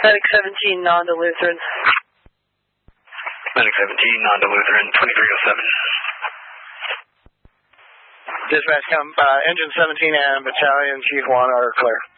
Medic 17, non-Lutheran. Medic 17, non-Lutheran, 2307. Dispatch, Engine 17 and Battalion Chief 1 are clear.